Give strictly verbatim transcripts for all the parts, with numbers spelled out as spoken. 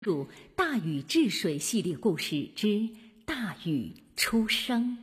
入大禹治水系列故事之大禹出生。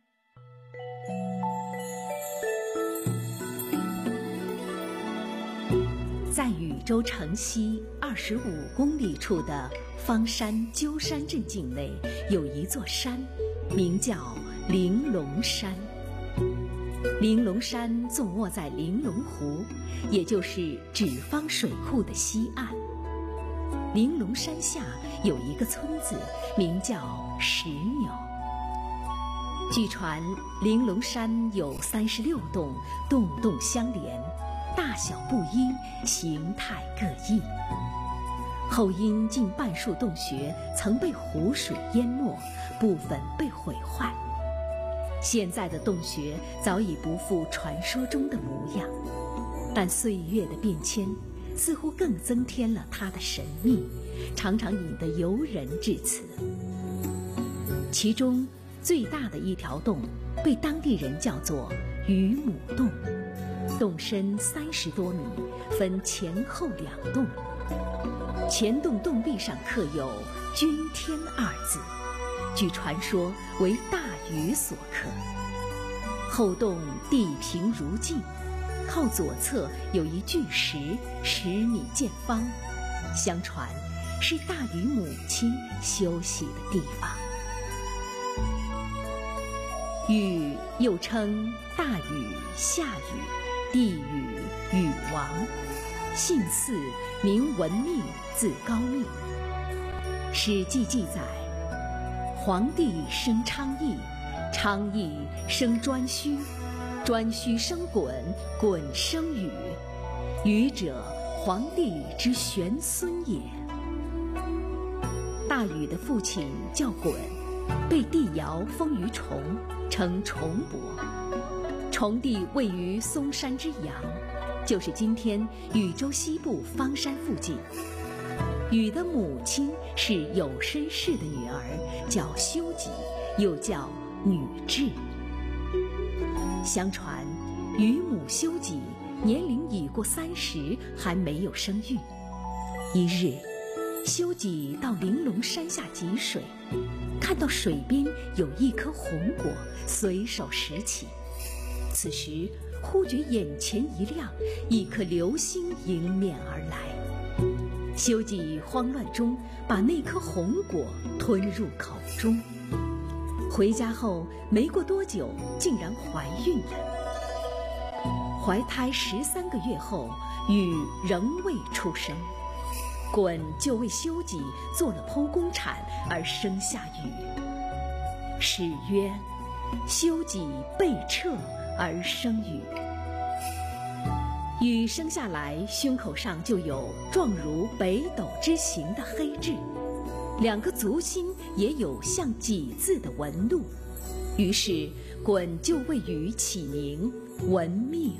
在禹州城西二十五公里处的方山鸠山镇境内，有一座山，名叫玲珑山。玲珑山坐卧在玲珑湖，也就是纸坊水库的西岸。玲珑山下有一个村子，名叫石扭。据传，玲珑山有三十六洞，洞洞相连，大小不一，形态各异。后因近半数洞穴曾被湖水淹没，部分被毁坏。现在的洞穴早已不复传说中的模样，但岁月的变迁似乎更增添了它的神秘，常常引得游人至此。其中最大的一条洞被当地人叫做禹母洞，洞深三十多米，分前后两洞。前洞洞壁上刻有“君天”二字，据传说为大禹所刻。后洞地平如镜，靠左侧有一巨石，十米见方，相传是大禹母亲休息的地方。禹又称大禹、夏禹、帝禹、禹王，姓祀，名文命，字高密。史记记载，黄帝生昌邑，昌邑生颛顼，颛顼生鲧，鲧生禹，禹者黄帝之玄孙也。大禹的父亲叫鲧，被帝尧封于崇，称崇伯。崇地位于嵩山之阳，就是今天禹州西部方山附近。禹的母亲是有身氏的女儿，叫修己，又叫女雉。相传禹母修己年龄已过三十，还没有生育。一日，修己到玲珑山下汲水，看到水边有一颗红果，随手拾起。此时忽觉眼前一亮，一颗流星迎面而来。修己慌乱中把那颗红果吞入口中。回家后没过多久，竟然怀孕了。怀胎十三个月后，禹仍未出生。鲧就为修己做了剖宫产，而生下禹。史曰：修己被彻而生禹。禹生下来，胸口上就有状如北斗之形的黑痣，两个足心也有像己字的纹路。于是鲧就为禹起名文命。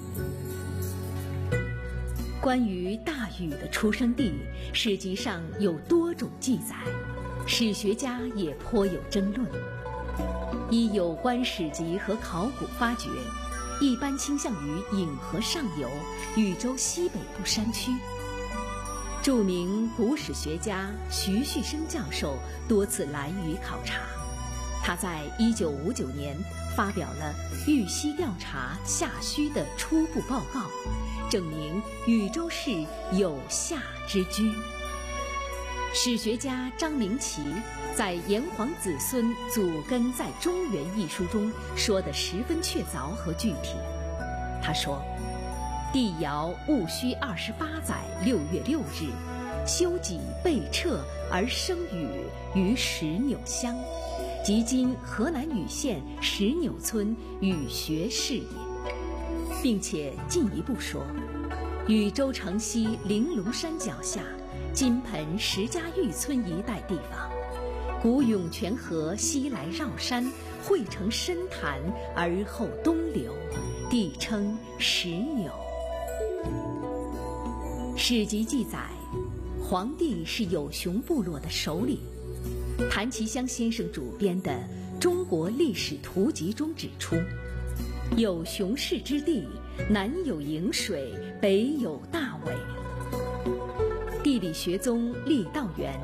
关于大禹的出生地，史籍上有多种记载，史学家也颇有争论。依有关史籍和考古发掘，一般倾向于颍河上游、禹州西北部山区。著名古史学家徐旭升教授多次来禹考察，他在一九五九年发表了《豫西调查夏戌》的初步报告，证明禹州市有夏之居。史学家张明奇在《炎黄子孙祖根在中原》一书中说得十分确凿和具体。他说，帝尧戊戌二十八载六月六日，修己被彻而生禹于石扭乡，即今河南禹县石扭村禹穴市也。并且进一步说，禹州城西玲珑山脚下金盆石家峪村一带地方，古涌泉河西来绕山，汇成深潭而后东流，地称石扭。史籍记载，黄帝是有熊部落的首领。谭其骧先生主编的《中国历史图集》中指出，有熊氏之地，南有颍水，北有大尾。 地理学宗郦道元